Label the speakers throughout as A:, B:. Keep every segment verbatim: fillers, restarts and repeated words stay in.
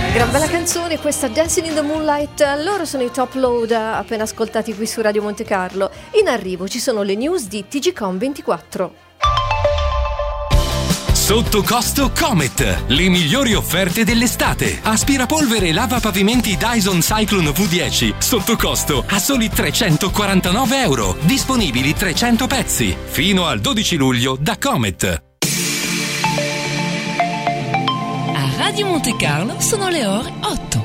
A: Gran bella canzone questa, Dancing in the Moonlight. Loro sono i Top Load, appena ascoltati qui su Radio Monte Carlo. In arrivo ci sono le news di T G Com ventiquattro.
B: Sotto costo Comet, le migliori offerte dell'estate. Aspirapolvere e lava pavimenti Dyson Cyclone V dieci, sotto costo a soli trecentoquarantanove euro. Disponibili trecento pezzi. Fino al dodici luglio da Comet.
C: A Radio Monte Carlo sono le ore otto.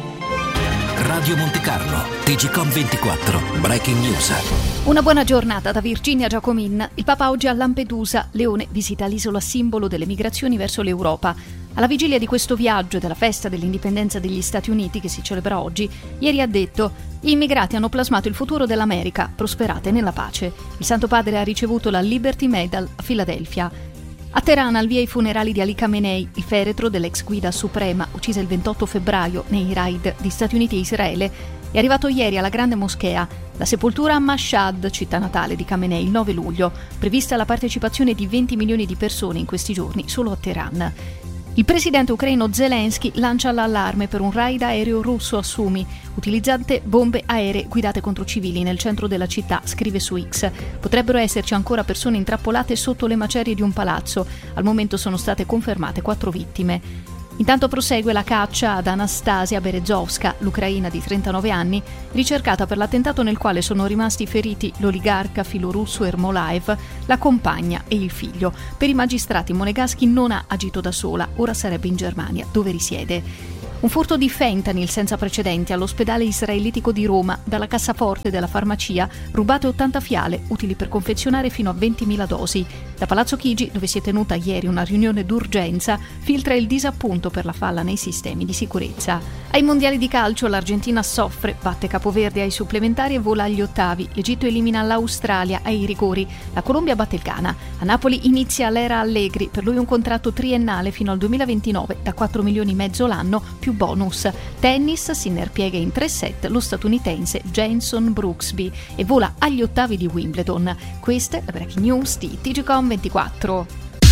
D: Radio Monte Carlo, T G Com ventiquattro, Breaking News.
E: Una buona giornata da Virginia Giacomin. Il Papa oggi a Lampedusa. Leone visita l'isola simbolo delle migrazioni verso l'Europa. Alla vigilia di questo viaggio e della festa dell'indipendenza degli Stati Uniti che si celebra oggi, ieri ha detto: gli immigrati hanno plasmato il futuro dell'America, prosperate nella pace. Il Santo Padre ha ricevuto la Liberty Medal a Filadelfia. A Teheran al via i funerali di Ali Khamenei, il feretro dell'ex guida suprema uccisa il ventotto febbraio nei raid di Stati Uniti e Israele. È arrivato ieri alla Grande Moschea. La sepoltura a Mashhad, città natale di Khamenei, il nove luglio. Prevista la partecipazione di venti milioni di persone in questi giorni solo a Teheran. Il presidente ucraino Zelensky lancia l'allarme per un raid aereo russo a Sumi, utilizzante bombe aeree guidate contro civili nel centro della città, scrive su X. Potrebbero esserci ancora persone intrappolate sotto le macerie di un palazzo. Al momento sono state confermate quattro vittime. Intanto prosegue la caccia ad Anastasia Berezovska, l'ucraina di trentanove anni, ricercata per l'attentato nel quale sono rimasti feriti l'oligarca filorusso Ermolaev, la compagna e il figlio. Per i magistrati Monegaschi non ha agito da sola, ora sarebbe in Germania, dove risiede. Un furto di fentanyl senza precedenti all'ospedale israelitico di Roma. Dalla cassaforte della farmacia rubate ottanta fiale, utili per confezionare fino a ventimila dosi. Da Palazzo Chigi, dove si è tenuta ieri una riunione d'urgenza, filtra il disappunto per la falla nei sistemi di sicurezza. Ai mondiali di calcio l'Argentina soffre, batte Capoverde ai supplementari e vola agli ottavi. L'Egitto elimina l'Australia ai rigori. La Colombia batte il Ghana. A Napoli inizia l'era Allegri, per lui un contratto triennale fino al duemilaventinove da quattro milioni e mezzo l'anno più bonus. Tennis, Sinner piega in tre set lo statunitense Jenson Brooksby e vola agli ottavi di Wimbledon. Queste le breaking news di T G Com ventiquattro.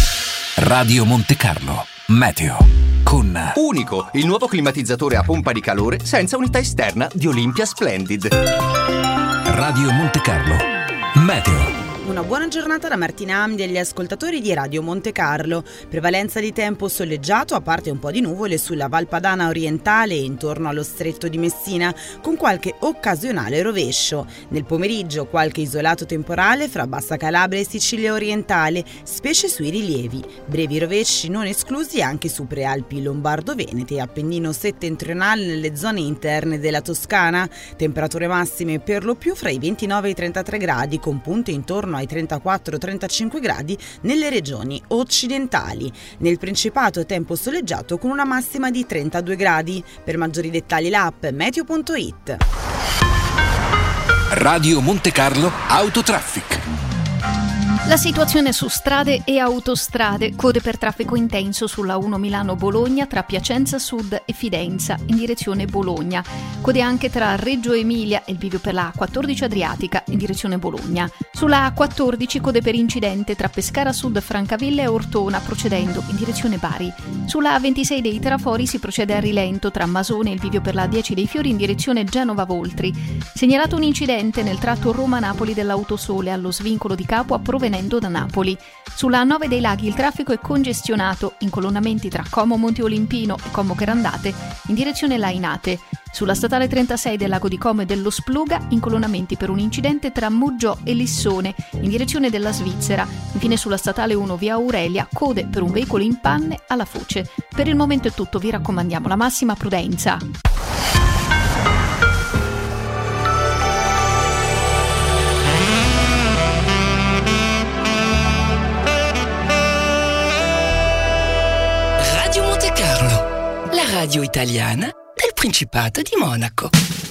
D: Radio Monte Carlo, meteo con
F: Unico, il nuovo climatizzatore a pompa di calore senza unità esterna di Olympia Splendid.
D: Radio Monte Carlo, meteo.
G: Una buona giornata da Martina Amdi e agli ascoltatori di Radio Monte Carlo. Prevalenza di tempo soleggiato, a parte un po' di nuvole sulla Val Padana orientale e intorno allo stretto di Messina, con qualche occasionale rovescio. Nel pomeriggio qualche isolato temporale fra Bassa Calabria e Sicilia orientale, specie sui rilievi. Brevi rovesci non esclusi anche su prealpi lombardo-venete e Appennino settentrionale nelle zone interne della Toscana. Temperature massime per lo più fra i ventinove e i trentatré gradi, con punte intorno ai trentaquattro trentacinque gradi nelle regioni occidentali. Nel Principato tempo soleggiato con una massima di trentadue gradi. Per maggiori dettagli l'app meteo punto it.
D: Radio Monte Carlo Autotraffic.
E: La situazione su strade e autostrade, code per traffico intenso sulla uno Milano-Bologna tra Piacenza Sud e Fidenza in direzione Bologna. Code anche tra Reggio Emilia e il bivio per la A quattordici Adriatica in direzione Bologna. Sulla A quattordici code per incidente tra Pescara Sud, Francavilla e Ortona procedendo in direzione Bari. Sulla A ventisei dei Trafori si procede a rilento tra Masone e il bivio per la A dieci dei Fiori in direzione Genova Voltri. Segnalato un incidente nel tratto Roma-Napoli dell'Autosole allo svincolo di Capua provenendo da Napoli. Sulla A nove dei Laghi il traffico è congestionato in colonnamenti tra Como Monte Olimpino e Como Grandate in direzione Lainate. Sulla statale trentasei del Lago di Como e dello Spluga incolonnamenti per un incidente tra Muggiò e Lissone in direzione della Svizzera. Infine sulla statale uno via Aurelia code per un veicolo in panne alla Foce. Per il momento è tutto, vi raccomandiamo la massima prudenza.
C: Radio Monte Carlo, la radio italiana del Principato di Monaco.